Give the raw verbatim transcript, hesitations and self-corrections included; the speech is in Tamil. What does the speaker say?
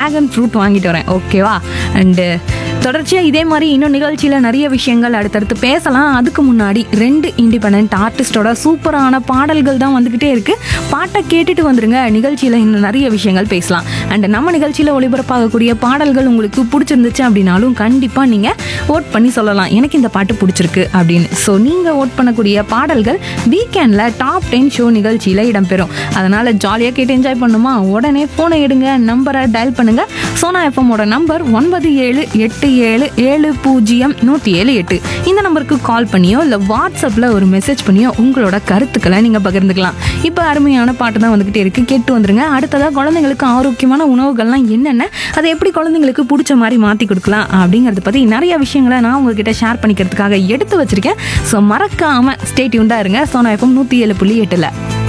ட்ராகன் ஃப்ரூட் வாங்கிட்டு வரேன். ஓகேவா? அண்டு தொடர்ச்சியாக இதே மாதிரி இன்னும் நிகழ்ச்சியில் நிறைய விஷயங்கள் அடுத்தடுத்து பேசலாம். அதுக்கு முன்னாடி ரெண்டு இண்டிபெண்ட் ஆர்டிஸ்டோட சூப்பரான பாடல்கள் தான் வந்துக்கிட்டே இருக்குது. பாட்டை கேட்டுட்டு வந்துருங்க. நிகழ்ச்சியில் இன்னும் நிறைய விஷயங்கள் பேசலாம். அண்ட் நம்ம நிகழ்ச்சியில் ஒளிபரப்பாகக்கூடிய பாடல்கள் உங்களுக்கு பிடிச்சிருந்துச்சு அப்படின்னாலும் கண்டிப்பாக நீங்கள் ஓட் பண்ணி சொல்லலாம், எனக்கு இந்த பாட்டு பிடிச்சிருக்கு அப்படின்னு. ஸோ நீங்கள் ஓட் பண்ணக்கூடிய பாடல்கள் வீக்கெண்டில் டாப் டென் ஷோ நிகழ்ச்சியில் இடம்பெறும். அதனால் ஜாலியாக கேட்டு என்ஜாய் பண்ணுமா? உடனே ஃபோனை எடுங்க, நம்பரை டயல் பண்ணுங்கள். சோனா எஃப்எம்மோட நம்பர் ஒன்பது ஏழு எட்டு ஏழு ஏழு பூஜ்ஜியம் நூற்றி ஏழு எட்டு. இந்த நம்பருக்கு கால் பண்ணியோ இல்லை வாட்ஸ்அப்பில் ஒரு மெசேஜ் பண்ணியோ உங்களோட கருத்துக்களை நீங்கள் பகிர்ந்துக்கலாம். இப்போ அருமையான பாட்டு தான் வந்துக்கிட்டே இருக்குது, கேட்டு வந்துருங்க. அடுத்ததாக குழந்தைங்களுக்கு ஆரோக்கியமான உணவுகள்லாம் என்னென்ன, அதை எப்படி குழந்தைங்களுக்கு பிடிச்ச மாதிரி மாற்றி கொடுக்கலாம் அப்படிங்கிறத பற்றி நிறைய விஷயங்களை நான் உங்ககிட்ட ஷேர் பண்ணிக்கிறதுக்காக எடுத்து வச்சிருக்கேன். ஸோ மறக்காமல் ஸ்டே டியூன்டாக இருங்க. சோனா எஃப்எம் நூற்றி ஏழு புள்ளி எட்டில்